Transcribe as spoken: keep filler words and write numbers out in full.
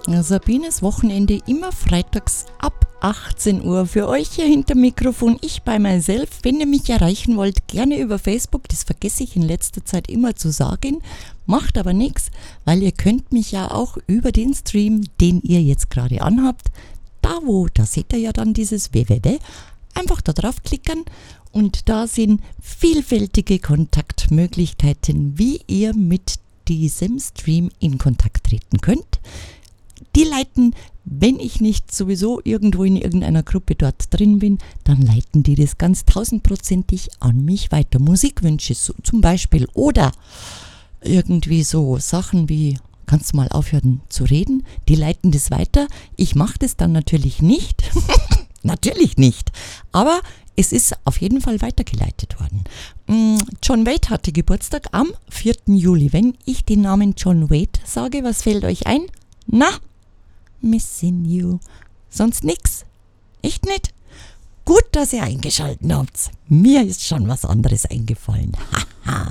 Sabines Wochenende immer freitags ab achtzehn Uhr. Für euch hier hinter Mikrofon, ich bei myself. Wenn ihr mich erreichen wollt, gerne über Facebook. Das vergesse ich in letzter Zeit immer zu sagen. Macht aber nichts, weil ihr könnt mich ja auch über den Stream, den ihr jetzt gerade anhabt, da wo, da seht ihr ja dann dieses www, einfach da drauf klicken und da sind vielfältige Kontaktmöglichkeiten, wie ihr mit diesem Stream in Kontakt treten könnt. Die leiten, wenn ich nicht sowieso irgendwo in irgendeiner Gruppe dort drin bin, dann leiten die das ganz tausendprozentig an mich weiter. Musikwünsche so, zum Beispiel oder irgendwie so Sachen wie, kannst du mal aufhören zu reden? Die leiten das weiter. Ich mache das dann natürlich nicht. Natürlich nicht. Aber es ist auf jeden Fall weitergeleitet worden. John Waite hatte Geburtstag am vierten Juli. Wenn ich den Namen John Waite sage, was fällt euch ein? Na, Missing You. Sonst nix? Echt nicht? Gut, dass ihr eingeschaltet habt. Mir ist schon was anderes eingefallen. Ha.